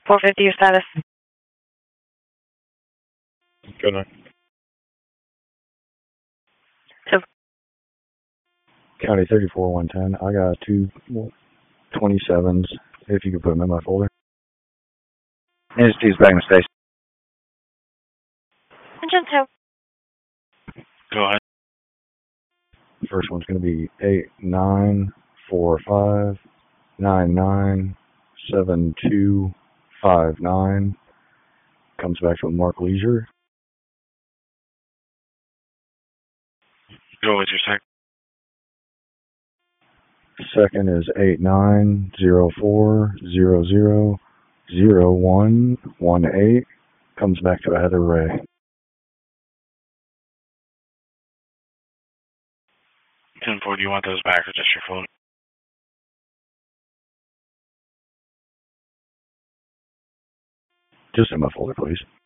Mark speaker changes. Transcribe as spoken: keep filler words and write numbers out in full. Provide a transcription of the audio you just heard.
Speaker 1: four fifty, your status.
Speaker 2: Good night.
Speaker 1: So,
Speaker 2: County thirty-four one ten. I got two twenty-sevens. If you could put them in my folder.
Speaker 3: Entities back in the station.
Speaker 1: engine two.
Speaker 4: Go ahead.
Speaker 2: The first one's going to be eight nine four five nine nine seven two five nine. Comes back to a Mark Leisure.
Speaker 4: Go with your sec.
Speaker 2: Second is eight nine zero four zero zero zero one one eight. Comes back to a Heather Ray.
Speaker 4: ten four, do you want those back or just your phone?
Speaker 2: Just in my folder, please.